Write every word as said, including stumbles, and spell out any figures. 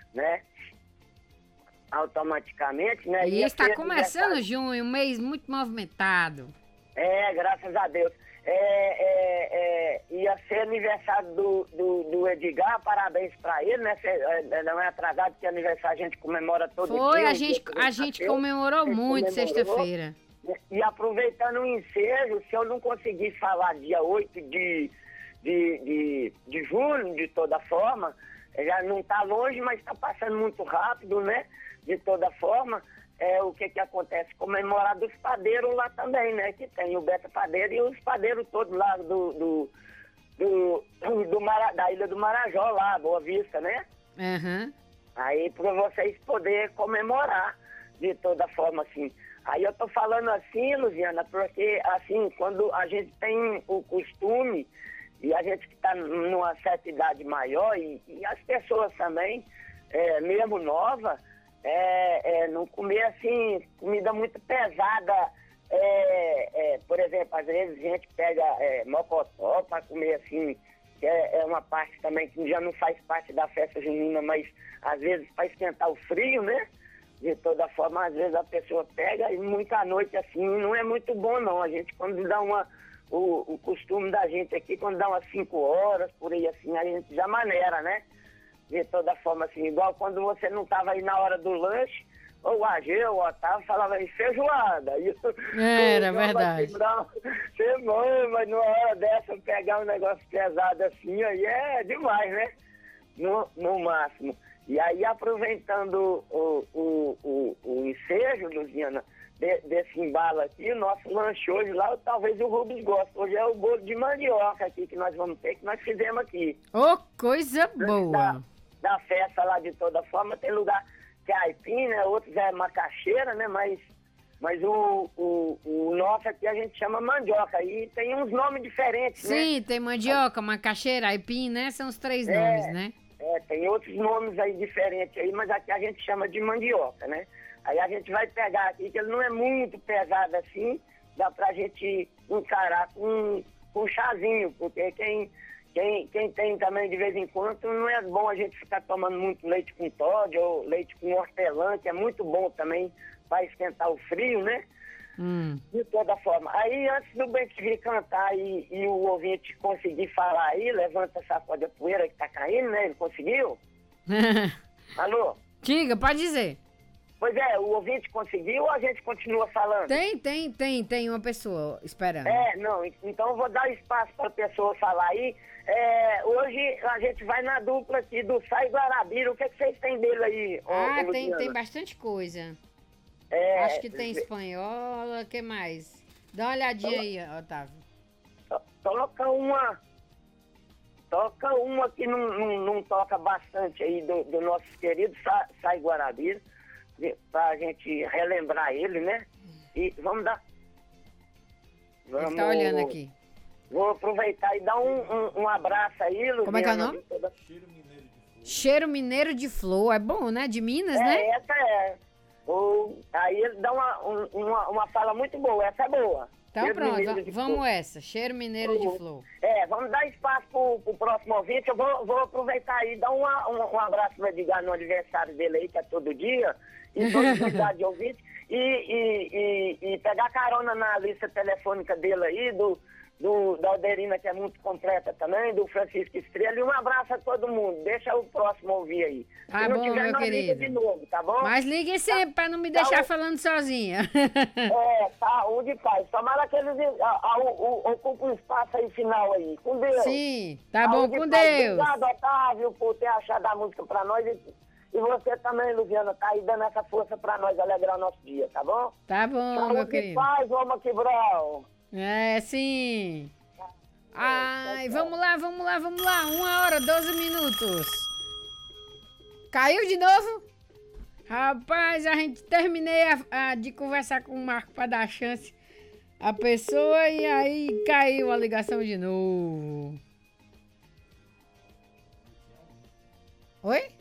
né? Automaticamente, né? E está começando aniversário... junho, um mês muito movimentado. É, graças a Deus. É, é, é, ia ser aniversário do, do, do Edgar, parabéns pra ele, né? Cê, é, não é atrasado, porque aniversário a gente comemora todo Foi, dia. a gente, a gente comemorou muito sexta-feira. E aproveitando o ensejo, se eu não conseguir falar dia oito de, de, de, de junho, de toda forma, já não está longe, mas está passando muito rápido, né? De toda forma, é, o que que acontece? Comemorar dos padeiros lá também, né? Que tem o Beta Padeiro e os padeiros todos lá do, do, do, do Mara, da Ilha do Marajó, lá, Boa Vista, né? Uhum. Aí para vocês poderem comemorar de toda forma, assim. Aí eu tô falando assim, Luciana, porque assim, quando a gente tem o costume, e a gente que está numa certa idade maior, e, e as pessoas também, é, mesmo nova, é, é, não comer assim, comida muito pesada, é, é, por exemplo, às vezes a gente pega é, mocotó para comer assim, que é, é uma parte também que já não faz parte da festa junina, mas às vezes para esquentar o frio, né? De toda forma, às vezes a pessoa pega e muita noite assim, não é muito bom não. A gente quando dá uma, o, o costume da gente aqui, quando dá umas cinco horas, por aí assim, a gente já maneira, né? De toda forma assim, igual quando você não estava aí na hora do lanche, ou o Ageu, o Otávio, falava aí, feijoada. E eu, Era eu, verdade. Você, mãe, mas numa hora dessa pegar um negócio pesado assim, aí é demais, né? No, no máximo. E aí, aproveitando o, o, o, o ensejo, Luciana, de, desse embalo aqui, o nosso lanche hoje lá, talvez o Rubens goste. Hoje é o bolo de mandioca aqui que nós vamos ter, que nós fizemos aqui. Ô, oh, coisa boa! Da, da festa lá, de toda forma, tem lugar que é aipim, né? Outros é macaxeira, né? Mas, mas o, o, o nosso aqui a gente chama mandioca. E tem uns nomes diferentes, Sim, né? Sim, tem mandioca, macaxeira, aipim, né? São os três é, nomes, né? É, tem outros nomes aí diferentes aí, mas aqui a gente chama de mandioca, né? Aí a gente vai pegar aqui, que ele não é muito pesado assim, dá pra gente encarar com, com chazinho, porque quem, quem, quem tem também de vez em quando, não é bom a gente ficar tomando muito leite com Toddy ou leite com hortelã, que é muito bom também para esquentar o frio, né? Hum. De toda forma. Aí, antes do Bentinho cantar e, e o ouvinte conseguir falar aí, levanta essa sacode a poeira que tá caindo, né? Ele conseguiu? Alô? Diga, pode dizer. Pois é, o ouvinte conseguiu ou a gente continua falando? Tem, tem, tem, tem uma pessoa esperando. É, não, então eu vou dar espaço para a pessoa falar aí. É, hoje a gente vai na dupla aqui do Sai Guarabira. O que, é que vocês têm dele aí, Ah, ô, tem, tem bastante coisa. É, Acho que tem espanhola, o que mais? Dá uma olhadinha aí, Otávio. Toca uma. Toca uma que não, não, não toca bastante aí do, do nosso querido Sai Guarabira, pra gente relembrar ele, né? E vamos dar. Vamos, ele tá olhando aqui. Vou aproveitar e dar um, um, um abraço aí, Luciana. Como é que é o nome? Toda... Cheiro Mineiro de Flor. Cheiro Mineiro de Flor. É bom, né? De Minas, é, né? Essa é. O, aí ele dá uma, um, uma, uma fala muito boa, essa é boa. Então Cheiro pronto, Mineiro vamos Flor. essa. Cheiro Mineiro uhum. de Flor. É, vamos dar espaço pro, pro próximo ouvinte. Eu vou, vou aproveitar aí, dar uma, um, um abraço pro Edgar no aniversário dele aí, que é todo dia, e toda a de ouvinte, e, e, e, e pegar carona na lista telefônica dele aí, do, do, da Alderina, que é muito completa também, do Francisco Estrela, e um abraço a todo mundo. Deixa o próximo ouvir aí. Tá Se não bom, tiver, meu não liga querido. de novo, tá bom? Mas ligue sempre tá, pra não me deixar tá, falando sozinha. É, saúde e paz. Tomara que eles a, a, a, ocupem um espaço aí final aí. Com Deus. Sim, tá saúde bom, com paz. Deus. Obrigado, Otávio, por ter achado a música pra nós. E, e você também, Luciana, tá aí dando essa força pra nós alegrar o nosso dia, tá bom? Tá bom, saúde meu querido. Saúde e paz, vamos aqui, Brau. É, sim. Ai, vamos lá, vamos lá, vamos lá. Uma hora, doze minutos. Caiu de novo? Rapaz, a gente terminei a, a, de conversar com o Marco pra dar chance à pessoa e aí caiu a ligação de novo. Oi?